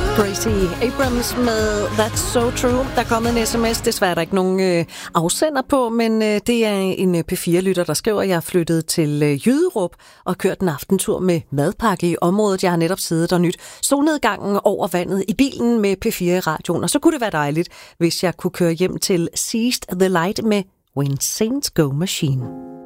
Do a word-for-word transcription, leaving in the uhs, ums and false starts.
Gracie Abrams med That's So True. Der er kommet en sms, desværre er der ikke nogen øh, afsender på, men øh, det er en P fire-lytter, der skriver, at jeg er flyttet til øh, Jyderup og kørt en aftentur med madpakke i området. Jeg har netop siddet og nyt solnedgangen over vandet i bilen med P fire i radioen, og så kunne det være dejligt, hvis jeg kunne køre hjem til Seized the Light med When Saints Go Machine.